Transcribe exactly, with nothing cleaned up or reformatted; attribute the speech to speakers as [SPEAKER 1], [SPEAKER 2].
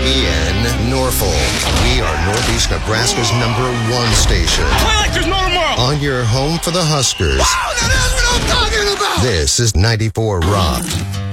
[SPEAKER 1] in Norfolk. We are Northeast Nebraska's number one station.
[SPEAKER 2] Play like there's no tomorrow.
[SPEAKER 1] On your home for the Huskers.
[SPEAKER 2] Wow, that is what I'm talking about.
[SPEAKER 1] This is ninety-four Rock.